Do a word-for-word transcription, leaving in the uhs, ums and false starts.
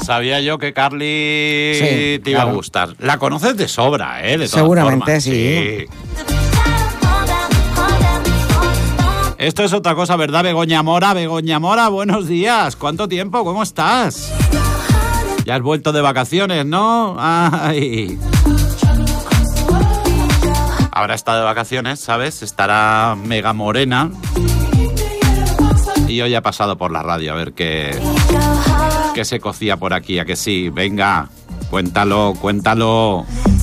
Sabía yo que Carly Sí, te iba claro. a gustar. La conoces de sobra, ¿eh? De todas Seguramente, formas. sí. Esto es otra cosa, ¿verdad, Begoña Mora? Begoña Mora, buenos días. ¿Cuánto tiempo? ¿Cómo estás? Ya has vuelto de vacaciones, ¿no? Ay. Ahora está de vacaciones, ¿sabes? Estará mega morena. Y hoy ha pasado por la radio a ver qué, qué se cocía por aquí. ¿A que sí? Venga, cuéntalo, cuéntalo.